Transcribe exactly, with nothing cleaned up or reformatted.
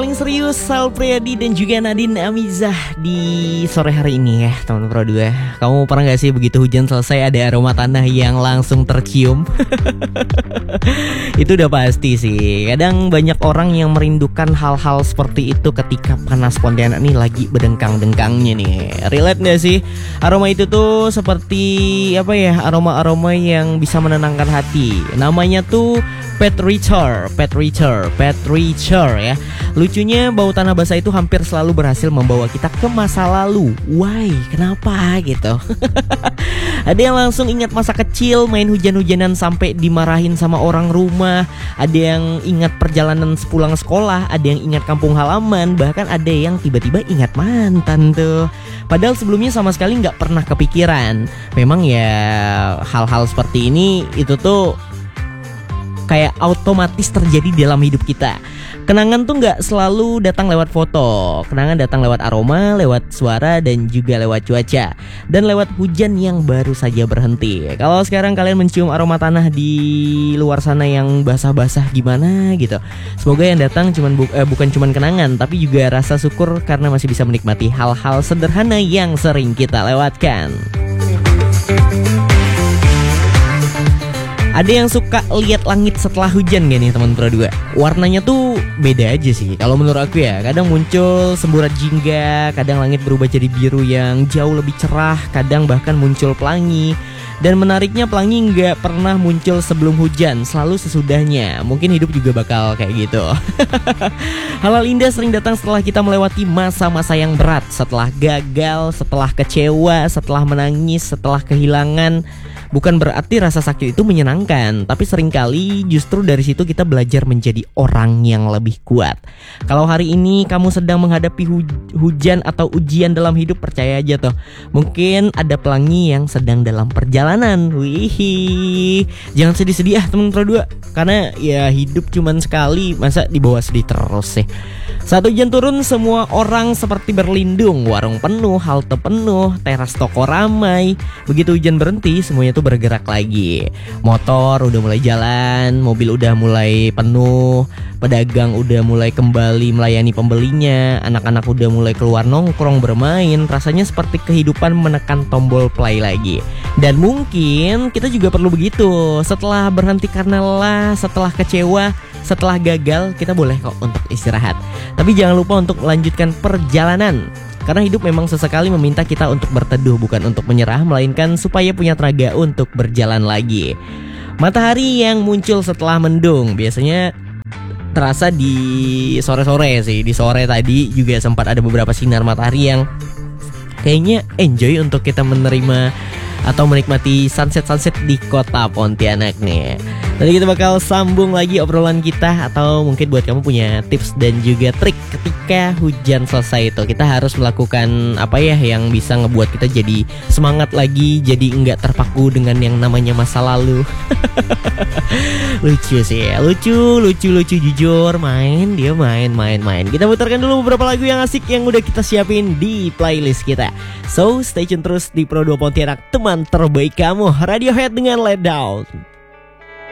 paling serius, Sal Priadi dan juga Nadine Amizah di sore hari ini ya teman Pro dua. Kamu pernah gak sih begitu hujan selesai ada aroma tanah yang langsung tercium? Itu udah pasti sih. Kadang banyak orang yang merindukan hal-hal seperti itu ketika panas Pontianak nih lagi bedengkang-dengkangnya nih. Relate gak sih? Aroma itu tuh seperti apa ya, aroma-aroma yang bisa menenangkan hati. Namanya tuh Pet Richer, Pet Richer, Pet Richer ya. Lucunya bau tanah basah itu hampir selalu berhasil membawa kita ke masa lalu. Why? Kenapa gitu? Ada yang langsung ingat masa kecil, main hujan-hujanan sampai dimarahin sama orang rumah. Ada yang ingat perjalanan sepulang sekolah. Ada yang ingat kampung halaman. Bahkan ada yang tiba-tiba ingat mantan tuh. Padahal sebelumnya sama sekali gak pernah kepikiran. Memang ya hal-hal seperti ini itu tuh kayak otomatis terjadi dalam hidup kita. Kenangan tuh gak selalu datang lewat foto. Kenangan datang lewat aroma, lewat suara, dan juga lewat cuaca. Dan lewat hujan yang baru saja berhenti. Kalau sekarang kalian mencium aroma tanah di luar sana yang basah-basah gimana gitu, semoga yang datang cuman bu eh, bukan cuman kenangan, tapi juga rasa syukur karena masih bisa menikmati hal-hal sederhana yang sering kita lewatkan. Ada yang suka lihat langit setelah hujan gak nih teman Pro dua? Warnanya tuh beda aja sih kalau menurut aku ya. Kadang muncul semburat jingga, kadang langit berubah jadi biru yang jauh lebih cerah, kadang bahkan muncul pelangi. Dan menariknya pelangi nggak pernah muncul sebelum hujan, selalu sesudahnya. Mungkin hidup juga bakal kayak gitu. Hal-hal indah sering datang setelah kita melewati masa-masa yang berat. Setelah gagal, setelah kecewa, setelah menangis, setelah kehilangan. Bukan berarti rasa sakit itu menyenangkan, tapi seringkali justru dari situ kita belajar menjadi orang yang lebih kuat. Kalau hari ini kamu sedang menghadapi hu hujan atau ujian dalam hidup, percaya aja tuh, mungkin ada pelangi yang sedang dalam perjalanan. Wih, jangan sedih-sedih ah temen Pro dua, karena ya hidup cuman sekali, masa dibawa sedih terus sih. Saat hujan turun, semua orang seperti berlindung. Warung penuh, halte penuh, teras toko ramai. Begitu hujan berhenti, semuanya tuh bergerak lagi. Motor udah mulai jalan, mobil udah mulai penuh, pedagang udah mulai kembali melayani pembelinya, anak-anak udah mulai keluar nongkrong bermain. Rasanya seperti kehidupan menekan tombol play lagi. Dan mungkin kita juga perlu begitu. Setelah berhenti karena lelah, setelah kecewa, setelah gagal, kita boleh kok untuk istirahat. Tapi jangan lupa untuk melanjutkan perjalanan. Karena hidup memang sesekali meminta kita untuk berteduh, bukan untuk menyerah, melainkan supaya punya tenaga untuk berjalan lagi. Matahari yang muncul setelah mendung biasanya terasa di sore-sore sih. Di sore tadi juga sempat ada beberapa sinar matahari yang kayaknya enjoy untuk kita menerima atau menikmati sunset-sunset di kota Pontianak nih. Nanti kita bakal sambung lagi obrolan kita, atau mungkin buat kamu punya tips dan juga trik ketika hujan selesai itu. Kita harus melakukan apa ya yang bisa ngebuat kita jadi semangat lagi, jadi enggak terpaku dengan yang namanya masa lalu. Lucu sih ya, lucu, lucu, lucu jujur. Main, dia main, main, main. Kita putarkan dulu beberapa lagu yang asik yang udah kita siapin di playlist kita. So, stay tune terus di Pro dua Pontianak, teman terbaik kamu. Radiohead dengan Let Down.